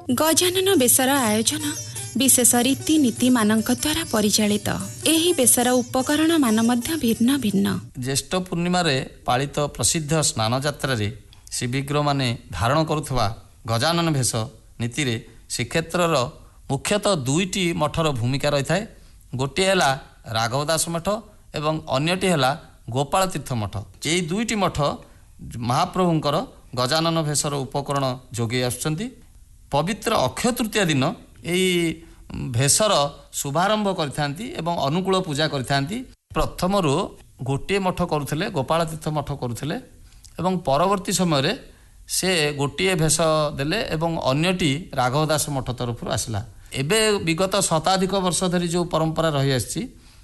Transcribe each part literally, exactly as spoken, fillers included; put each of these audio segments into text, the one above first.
गजानन बेसर आयोजन विशेष रीतिनीति मानक द्वारा परिचालित। एही बेसर उपकरण मान मध्य भिन्न भिन्न। ज्येष्ठ पूर्णिमा रे पालित प्रसिद्ध स्नान यात्रा रे श्रीविग्रह माने धारण करुवा गजानन भेष नीति रे श्रीक्षेत्र मुख्यतः दुईटी मठर भूमिका रही है। गोटे है राघवदास मठ एवं अन्यटी है गोपाल तीर्थ मठ। ये दुईटी मठ महाप्रभुंकर गजानन भेषर उपकरण जोगे आसुचंती। पवित्र अक्षय तृतीया दिन यही भेषर शुभारंभ करथांती एवं अनुकूल पूजा करथांती। प्रथम रो गोटे मठ करुले गोपाल तीर्थ मठ करुले एवं परवर्ती समय से गोटे भेष देले एवं अन्यटी राघवदास मठ तरफ आसला। एबे विगत शताधिक वर्ष धरी जो परंपरा रही आसी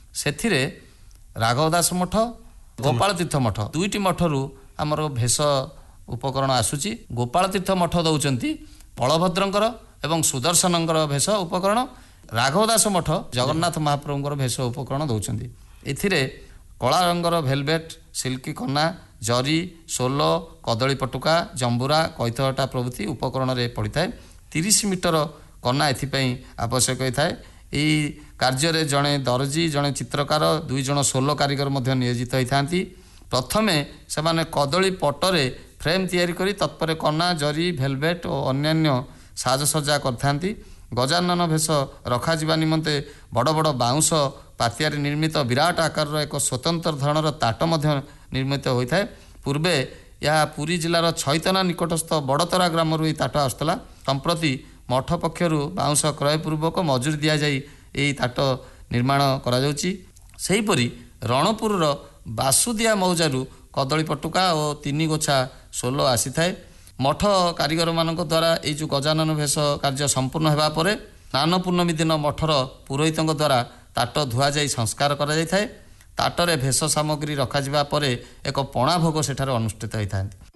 से राघवदास मठ गोपाल तीर्थ मठ दुईटी मठरू आमर भेष उपकरण आसुची। गोपाल तीर्थ मठ दौरान बलभद्रंकर एवं सुदर्शनंकर भेष उपकरण, राघवदास मठ जगन्नाथ महाप्रभुंकर भेष उपकरण दौरान एथिरे कला रंगर भेलवेट सिल्की कन्ना जरी सोलो कदली पटुका जंबुरा कैथटा प्रभृति उपकरण रे पड़ता है। तीस मीटर कन्ना एथिपाई आवश्यक होता है। यही कार्य जड़े दर्जी जड़े चित्रकार दुई जन सोलो कारीगर मध्य नियोजित होती। प्रथमे से कदली पटरे फ्रेम तैयारी करी तत्पर कन्ना जरी भेलवेट और अन्यान्य साजसज्जा करथांती। गजानन भेष रखा जिबा निमंते बड़ बड़ बाउंश पातियारे निर्मित विराट आकार एक स्वतंत्र धरणर ताट मध्य निर्मित होता है। पूर्वे यह पुरी जिलार छैतना निकटस्थ बड़तरा ग्रामरू यह ताट आसला। संप्रति मठ पक्षर बाउंश क्रयपूर्वक मजूरी दि जाई यही ताट निर्माण करा जाउची। सेहीपरि रणपुर बासुदिया मौजारू कदली पटुका और तीन गोछा सोलो आसी थाए। मठ कारीगर मान द्वारा ये जो गजानन भेष कार्य संपूर्ण होगा पर स्नान पूर्णमी दिन मठर पुरोहितों द्वारा ताट धुआ जाई संस्कार करा जाय थाए। ताटरे भेष सामग्री रखा जिबा परे एक पणा भोग सेठारे अनुष्ठित होता है।